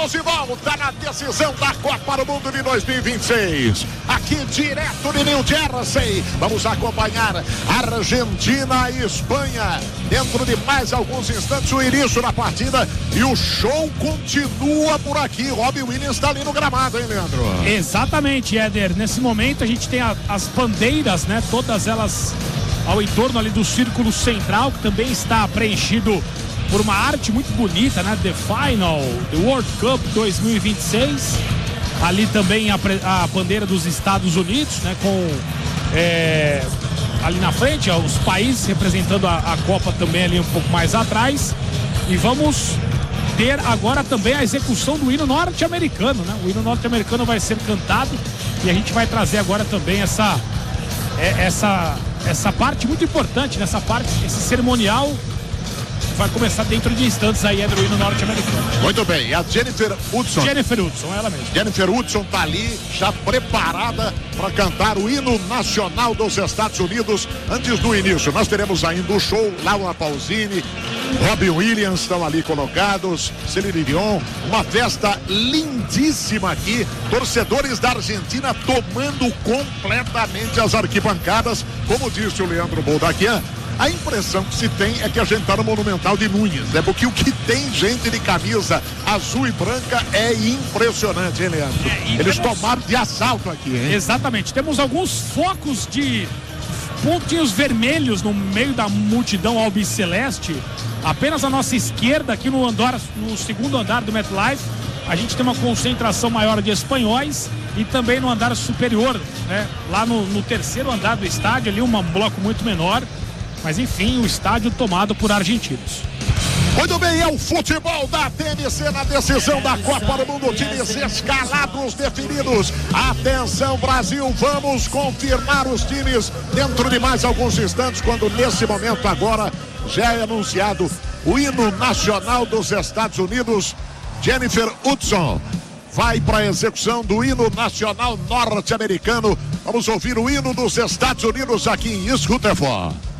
Estamos de volta na decisão da Copa do Mundo de 2026. Aqui direto de New Jersey. Vamos acompanhar Argentina e Espanha. Dentro de mais alguns instantes o início da partida e o show continua por aqui. Robin Williams está ali no gramado, hein, Leandro? Exatamente, Éder. Nesse momento a gente tem as bandeiras, né? Todas elas ao entorno ali do círculo central, que também está preenchido por uma arte muito bonita, né? The Final, The World Cup 2026. Ali também a bandeira dos Estados Unidos, né? Com ali na frente, ó, os países representando a Copa também ali um pouco mais atrás. E vamos ter agora também a execução do hino norte-americano, né? O hino norte-americano vai ser cantado e a gente vai trazer agora também essa parte muito importante, nessa parte, esse cerimonial vai começar dentro de instantes aí, do hino norte-americano. Muito bem, a Jennifer Hudson, ela mesma. Jennifer Hudson tá ali, já preparada para cantar o hino nacional dos Estados Unidos. Antes do início, nós teremos ainda o show, Laura Pausini, Robin Williams estão ali colocados, Celine Dion, uma festa lindíssima aqui, torcedores da Argentina tomando completamente as arquibancadas, como disse o Leandro Boldaquian. A impressão que se tem é que a gente tá no Monumental de Núñez, né? Porque o que tem gente de camisa azul e branca é impressionante, hein, Leandro? Eles tomaram de assalto aqui, hein? Exatamente. Temos alguns focos de pontinhos vermelhos no meio da multidão albiceleste. Apenas à nossa esquerda, aqui no segundo andar do MetLife, a gente tem uma concentração maior de espanhóis e também no andar superior, né? Lá no terceiro andar do estádio, ali um bloco muito menor. Mas enfim, o estádio tomado por argentinos. Muito bem, é o futebol da TNC na decisão da Copa do Mundo. Times escalados definidos. Atenção, Brasil, vamos confirmar os times dentro de mais alguns instantes, quando nesse momento agora já é anunciado o hino nacional dos Estados Unidos. Jennifer Hudson vai para a execução do hino nacional norte-americano. Vamos ouvir o hino dos Estados Unidos aqui em Rutherford.